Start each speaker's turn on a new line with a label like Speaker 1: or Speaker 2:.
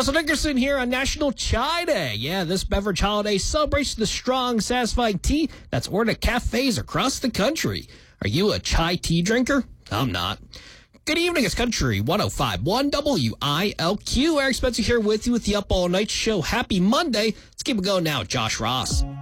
Speaker 1: Russell Dickerson here on National Chai Day. Yeah, this beverage holiday celebrates the strong, satisfying tea that's ordered at cafes across the country. Are you a chai tea drinker? I'm not. Good evening, it's Country 105.1 WILQ. Eric Spencer here with you with the Up All Night Show. Happy Monday. Let's keep it going now with Josh Ross.